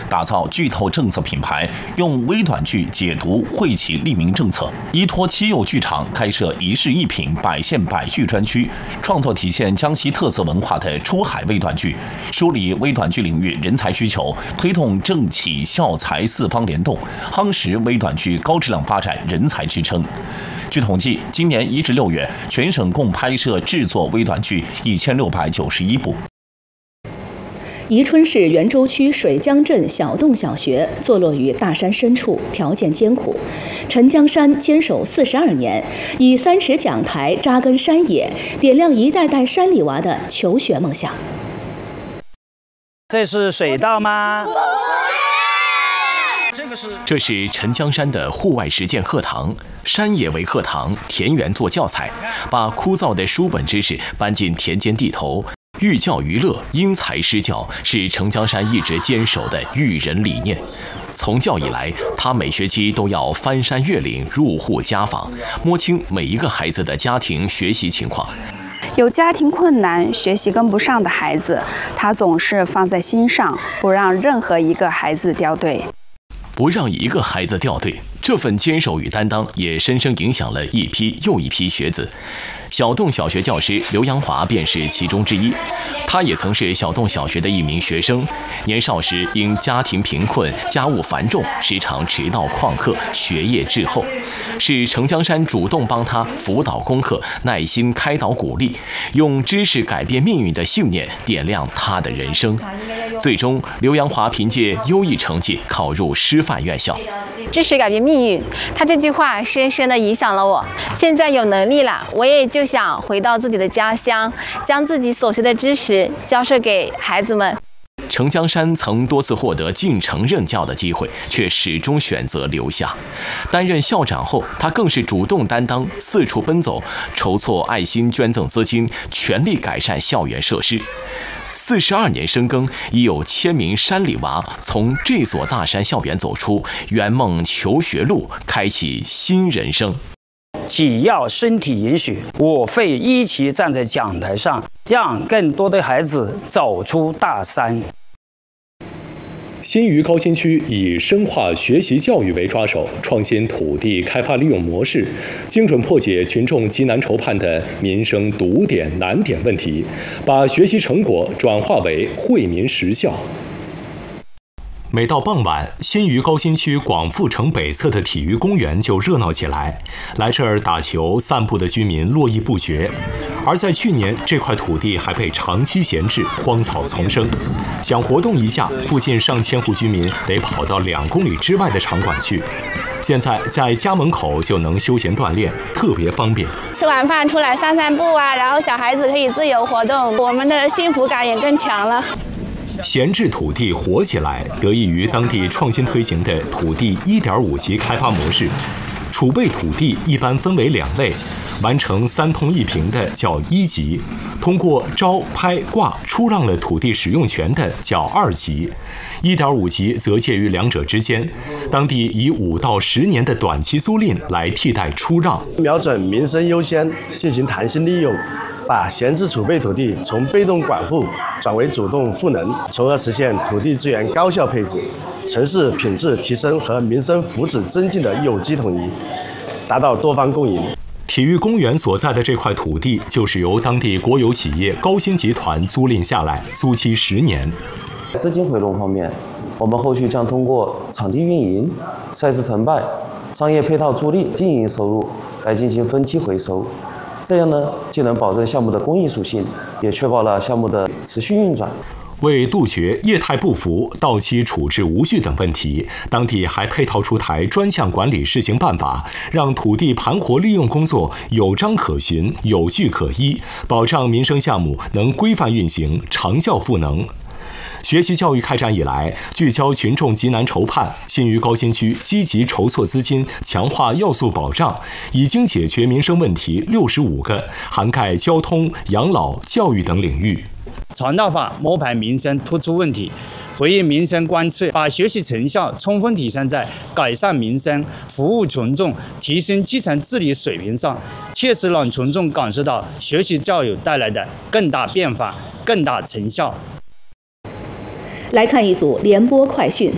打造剧透政策品牌，用微短剧解读惠企利民政策。依托七幼剧场开设一市一品百县百剧专区，创作体现江西特色文化的出海微短剧，梳理微短剧领域人才需求，推动政企校财四方联动，夯实微短剧高质量发展人才支撑。据统计，今年1至6月，全省共拍摄制作微短剧1691部。 宜春市元州区水江镇小洞小学坐落于大山深处，条件艰苦。陈江山坚守42年，以3尺讲台扎根山野，点亮一代代山里娃的求学梦想。 这是水稻吗？ 这是陈江山的户外实践课堂，山野为课堂，田园做教材，把枯燥的书本知识搬进田间地头。寓教于乐，因材施教，是陈江山一直坚守的育人理念。从教以来，他每学期都要翻山越岭，入户家访，摸清每一个孩子的家庭学习情况。 有家庭困难、学习跟不上的孩子，他总是放在心上，不让任何一个孩子掉队。 不让一个孩子掉队，这份坚守与担当也深深影响了一批又一批学子。小洞小学教师刘阳华便是其中之一，他也曾是小洞小学的一名学生。年少时因家庭贫困、家务繁重，时常迟到旷课，学业滞后。是陈江山主动帮他辅导功课，耐心开导鼓励，用知识改变命运的信念点亮他的人生。最终，刘阳华凭借优异成绩考入师范院校。 知识改变命运，他这句话深深地影响了我。现在有能力了，我也就想回到自己的家乡，将自己所学的知识教授给孩子们。 陈江山曾多次获得进城任教的机会，却始终选择留下。担任校长后，他更是主动担当，四处奔走，筹措爱心捐赠资金，全力改善校园设施。42年深耕，已有1000名山里娃从这所大山校园走出，圆梦求学路，开启新人生。 只要身体允许，我会一起站在讲台上，让更多的孩子走出大山。 新余高新区以深化学习教育为抓手，创新土地开发利用模式，精准破解群众急难愁盼的民生堵点难点问题，把学习成果转化为惠民实效。每到傍晚，新余高新区广富城北侧的体育公园就热闹起来，来这儿打球、散步的居民络绎不绝。而在去年，这块土地还被长期闲置，荒草丛生。想活动一下，附近上千户居民得跑到2公里之外的场馆去。现在在家门口就能休闲锻炼，特别方便。 吃完饭出来散散步啊，然后小孩子可以自由活动，我们的幸福感也更强了。 闲置土地活起来，得益于当地创新推行的土地1.5级开发模式。储备土地一般分为2类，完成3通1平的叫1级，通过招拍挂出让了土地使用权的叫2级，1.5级则介于2者之间。当地以5到10年的短期租赁来替代出让， 瞄准民生优先，进行弹性利用，把闲置储备土地从被动管护转为主动赋能，从而实现土地资源高效配置、城市品质提升和民生福祉增进的有机统一，达到多方共赢。 体育公园所在的这块土地就是由当地国有企业高新集团租赁下来，租期10年。 资金回笼方面，我们后续将通过场地运营、赛事承办、商业配套助力、经营收入来进行分期回收。这样呢，既能保证项目的公益属性，也确保了项目的持续运转。 为杜绝业态不符、到期处置无序等问题，当地还配套出台专项管理试行办法，让土地盘活利用工作有章可循、有据可依，保障民生项目能规范运行、长效赋能。学习教育开展以来，聚焦群众急难愁盼，新余高新区积极筹措资金，强化要素保障，已经解决民生问题65个，涵盖交通、养老、教育等领域。 传道法摸排民生突出问题，回应民生关切，把学习成效充分体现在改善民生、服务群众、提升基层治理水平上，切实让群众感受到学习教育带来的更大变化、更大成效。 来看一组联播快讯。